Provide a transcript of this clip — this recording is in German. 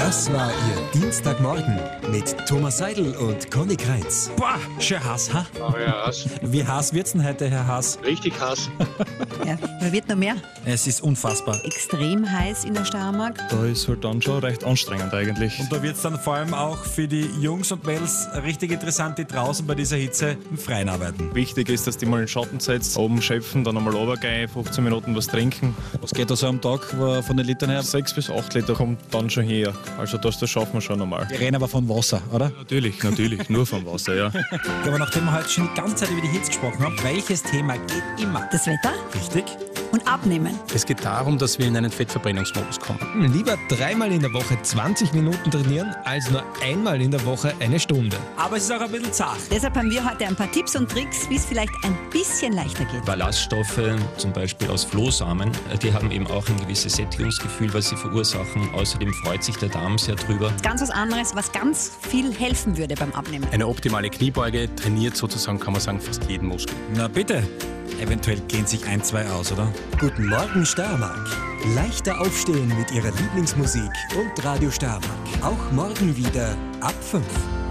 Das war Ihr Dienstagmorgen mit Thomas Seidel und Conny Kreitz. Boah, schön Hass, ha? Aber ja, Hass. Wie heiß wird's denn heute, Herr Haas? Richtig Hass. Ja, wer wird noch mehr? Es ist unfassbar. Extrem heiß in der Steiermark. Da ist halt dann schon recht anstrengend eigentlich. Und da wird's dann vor allem auch für die Jungs und Mädels richtig interessant, die draußen bei dieser Hitze im Freien arbeiten. Wichtig ist, dass die mal in den Schatten setzt, oben schöpfen, dann einmal runtergehen, 15 Minuten was trinken. Was geht da so am Tag von den Litern her? 6 bis 8 Liter kommt dann schon her. Also das schaffen wir schon einmal. Wir reden aber von Wasser, oder? Natürlich, nur vom Wasser, ja. Ja, aber nachdem wir heute schon die ganze Zeit über die Hitze gesprochen haben, welches Thema geht immer? Das Wetter Richtig? und Abnehmen. Es geht darum, dass wir in einen Fettverbrennungsmodus kommen. Lieber 3-mal in der Woche 20 Minuten trainieren, als nur einmal in der Woche eine Stunde. Aber es ist auch ein bisschen zart. Deshalb haben wir heute ein paar Tipps und Tricks, wie es vielleicht ein bisschen leichter geht. Ballaststoffe, zum Beispiel aus Flohsamen, die haben eben auch ein gewisses Sättigungsgefühl, was sie verursachen. Außerdem freut sich der Darm sehr drüber. Ganz was anderes, was ganz viel helfen würde beim Abnehmen. Eine optimale Kniebeuge trainiert sozusagen, kann man sagen, fast jeden Muskel. Na bitte. Eventuell gehen sich 1, 2 aus, oder? Guten Morgen Steiermark. Leichter aufstehen mit Ihrer Lieblingsmusik und Radio Steiermark. Auch morgen wieder ab 5.